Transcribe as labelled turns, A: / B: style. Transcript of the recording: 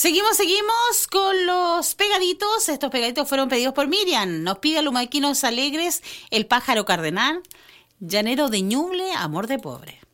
A: Seguimos con los pegaditos. Estos pegaditos fueron pedidos por Miriam. Nos pide a Lumaquinos Alegres, El pájaro cardenal, Llanero de Ñuble, Amor de pobre.